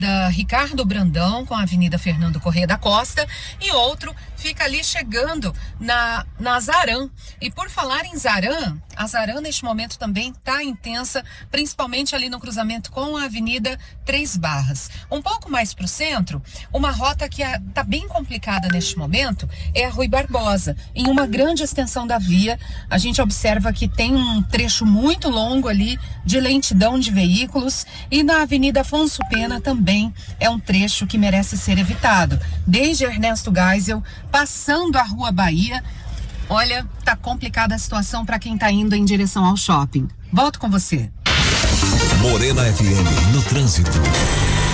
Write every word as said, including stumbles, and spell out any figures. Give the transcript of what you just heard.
da Ricardo Brandão com a Avenida Fernando Corrêa da Costa, e outro fica ali chegando na, na Zaran. E por falar em Zaran, a Zaran neste momento também está intensa, principalmente ali no cruzamento com a Avenida Três Barras. Um pouco mais para o centro, uma rota que está bem complicada neste momento é a Rui Barbosa. Em uma grande extensão da via, a gente observa que tem um trecho muito longo ali de lentidão de veículos, e na Avenida Afonso Pena também é um trecho que merece ser evitado. Desde Ernesto Geisel, passando a Rua Bahia, olha, tá complicada a situação para quem tá indo em direção ao shopping. Volto com você. Morena F M no trânsito.